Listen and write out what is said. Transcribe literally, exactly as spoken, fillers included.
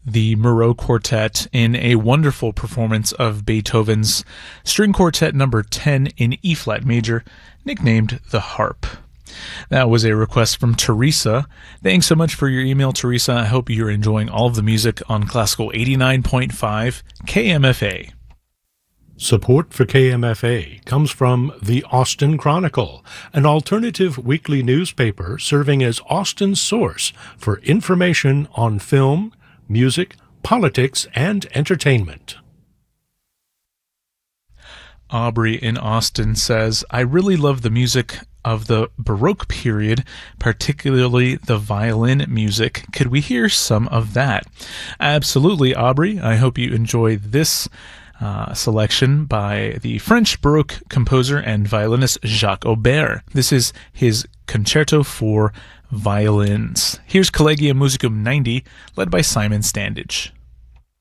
the Moreau Quartet in a wonderful performance of Beethoven's String Quartet number ten in E-flat major, nicknamed the Harp. That was a request from Teresa. Thanks so much for your email, Teresa. I hope you're enjoying all of the music on Classical eighty-nine point five K M F A. Support for K M F A comes from the Austin Chronicle, an alternative weekly newspaper serving as Austin's source for information on film, music, politics, and entertainment. Aubrey in Austin says, I really love the music of the Baroque period, particularly the violin music. Could we hear some of that? Absolutely, Aubrey. I hope you enjoy this uh, selection by the French Baroque composer and violinist Jacques Aubert. This is his Concerto for Violins. Here's Collegium Musicum ninety, led by Simon Standage.